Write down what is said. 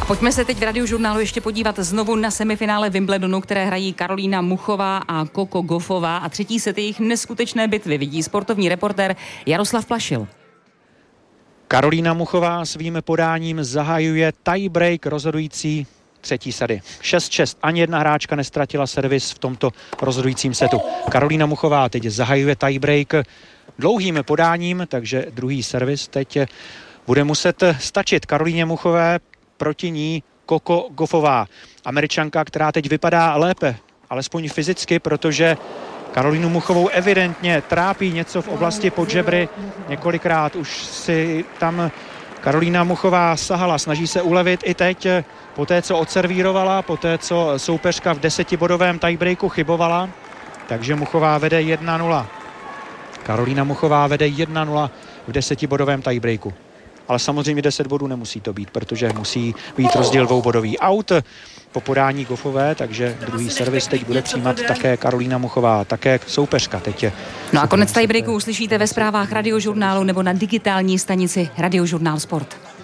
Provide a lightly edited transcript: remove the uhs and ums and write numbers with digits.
Pojďme se teď v Radiožurnálu ještě podívat znovu na semifinále Wimbledonu, které hrají Karolína Muchová a Coco Gauffová a třetí set jejich neskutečné bitvy vidí sportovní reportér Jaroslav Plašil. Karolína Muchová svým podáním zahajuje tiebreak rozhodující třetí sady. 6-6. Ani jedna hráčka nestratila servis v tomto rozhodujícím setu. Karolína Muchová teď zahajuje tiebreak dlouhým podáním, takže druhý servis teď bude muset stačit Karolíně Muchové, proti ní Coco Gauffová. Američanka, která teď vypadá lépe, alespoň fyzicky, protože Karolínu Muchovou evidentně trápí něco v oblasti podžebry. Několikrát už si tam Karolína Muchová sahala, snaží se ulevit i teď, poté co odservírovala, poté co soupeřka v 10bodovém tiebreaku chybovala. Takže Muchová vede 1-0. Karolína Muchová vede 1-0 v 10bodovém tiebreaku. Ale samozřejmě 10 bodů nemusí to být, protože musí být rozdíl dvoubodový. Out po podání Gauffové, takže druhý servis teď bude přijímat také Karolína Muchová, také soupeřka teď. No a konec tiebreaku uslyšíte ve zprávách Radiožurnálu nebo na digitální stanici Radiožurnál Sport.